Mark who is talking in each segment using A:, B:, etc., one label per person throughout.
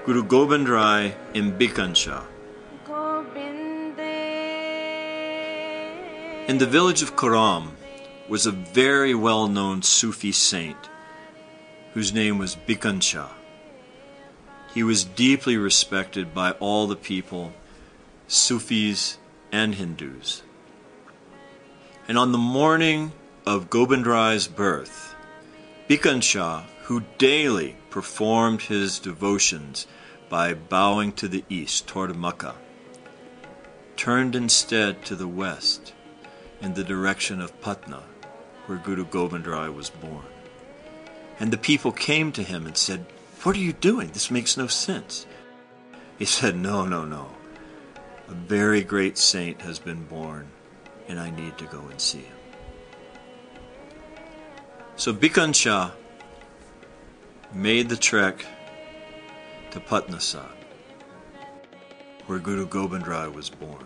A: Guru Gobind Rai in Bikansha. In the village of Koram was a very well-known Sufi saint whose name was Bikansha. He was deeply respected by all the people, Sufis and Hindus. And on the morning of Gobind Rai's birth, Bikansha, who daily performed his devotions by bowing to the east toward Makkah, turned instead to the west in the direction of Patna, where Guru Gobind Rai was born. And the people came to him and said, "What are you doing? This makes no sense." He said, No. A very great saint has been born, and I need to go and see him. So Bikansha made the trek to Patna Sahib, where Guru Gobind Rai was born.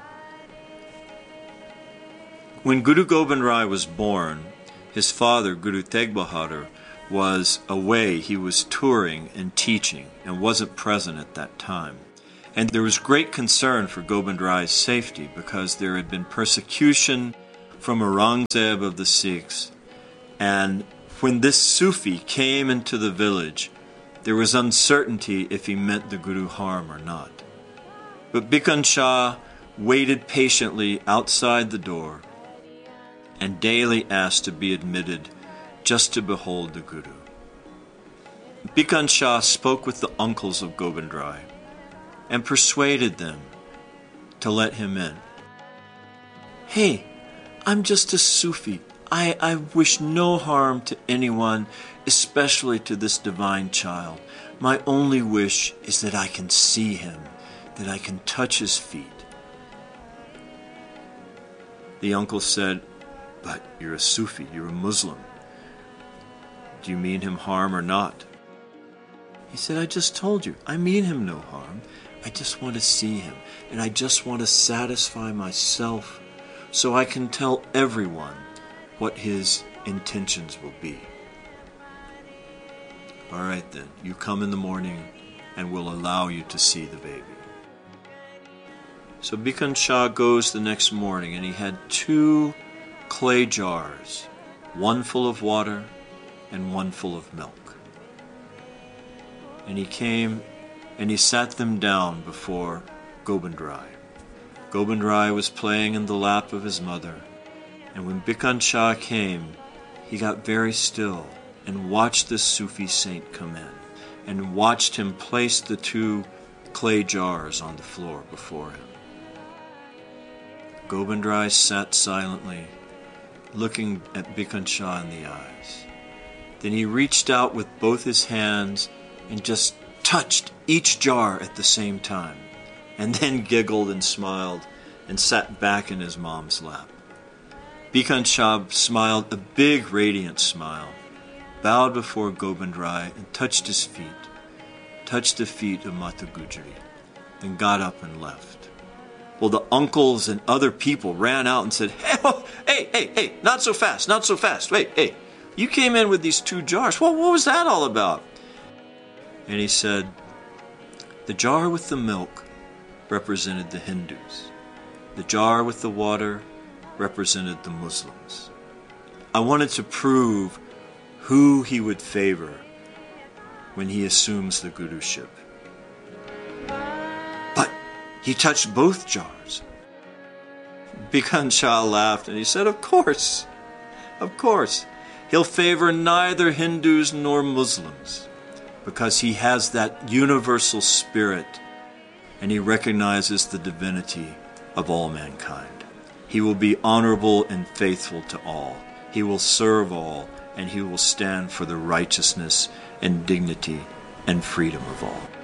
A: When Guru Gobind Rai was born, his father, Guru Tegh Bahadur, was away. He was touring and teaching and wasn't present at that time. And there was great concern for Gobind Rai's safety because there had been persecution from Aurangzeb of the Sikhs. And when this Sufi came into the village, there was uncertainty if he meant the Guru harm or not. But Bikansha waited patiently outside the door and daily asked to be admitted just to behold the Guru. Bikansha spoke with the uncles of Gobind Rai and persuaded them to let him in. "Hey, I'm just a Sufi. I wish no harm to anyone, especially to this divine child. My only wish is that I can see him, that I can touch his feet." The uncle said, "But you're a Sufi, you're a Muslim. Do you mean him harm or not?" He said, "I just told you, I mean him no harm. I just want to see him, and I just want to satisfy myself so I can tell everyone what his intentions will be." "All right then, you come in the morning and we'll allow you to see the baby." So Bikansha goes the next morning, and he had 2 clay jars, one full of water and one full of milk. And he came and he sat them down before Gobind Rai. Gobind Rai was playing in the lap of his mother, and when Bikansha came, he got very still and watched this Sufi saint come in and watched him place the 2 clay jars on the floor before him. Gobind Rai sat silently, looking at Bikansha in the eyes. Then he reached out with both his hands and just touched each jar at the same time, and then giggled and smiled and sat back in his mom's lap. Bikansha smiled a big radiant smile, bowed before Gobind Rai and touched his feet, touched the feet of Mata Gujari, then got up and left. Well, the uncles and other people ran out and said, Hey, not so fast. Wait, hey, you came in with these 2 jars. What was that all about?" And he said, "The jar with the milk represented the Hindus. The jar with the water represented the Muslims. I wanted to prove who he would favor when he assumes the Guruship. But he touched both jars." Bikansha laughed and he said, Of course. He'll favor neither Hindus nor Muslims because he has that universal spirit and he recognizes the divinity of all mankind. He will be honorable and faithful to all. He will serve all, and he will stand for the righteousness and dignity and freedom of all.